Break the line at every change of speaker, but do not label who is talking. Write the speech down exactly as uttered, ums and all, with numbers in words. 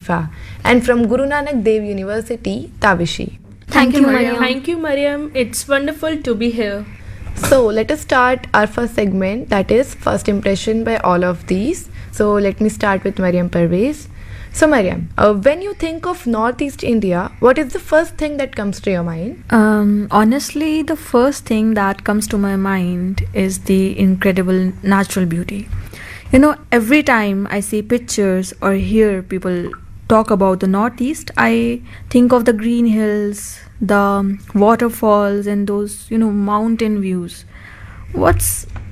Hanifa, and from Guru Nanak Dev University, Tavishi.
Thank you, Mariam.
Thank you, Mariam. It's wonderful to be here.
So let us start our first segment, that is first impression by all of these. So let me start with Mariam Parvez. So Mariam, uh, when you think of Northeast India, what is the first thing that comes to your mind?
Um, honestly, the first thing that comes to my mind is the incredible natural beauty. You know, every time I see pictures or hear people talk about the Northeast, I think of the green hills, the waterfalls, and those, you know, mountain views. What's